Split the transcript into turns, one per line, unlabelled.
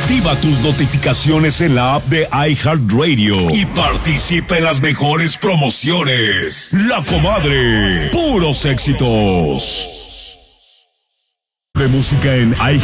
Activa tus notificaciones en la app de iHeartRadio y participa en las mejores promociones. La Comadre, puros éxitos. De música en